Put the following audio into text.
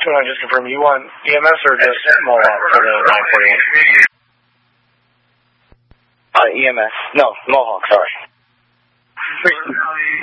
I just confirm, you want EMS or just Mohawk for the 941? EMS. No, Mohawk, sorry.